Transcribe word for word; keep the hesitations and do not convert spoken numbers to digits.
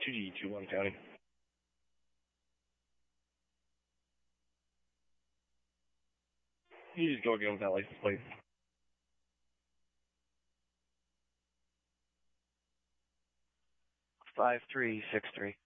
two G two one County. You just go again with that license plate. Five three six three.